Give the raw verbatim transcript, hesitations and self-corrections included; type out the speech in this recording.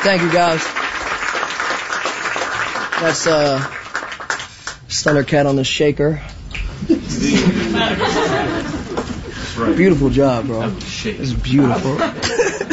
Thank you, guys. That's uh, Thundercat on the shaker. Beautiful job, bro. It's beautiful.